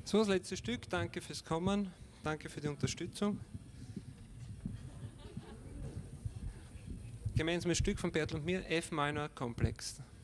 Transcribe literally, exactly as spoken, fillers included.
So, das letzte Stück. Danke fürs Kommen. Danke für die Unterstützung. Gemeinsames Stück von Bertolt und mir, F-Minor Komplex.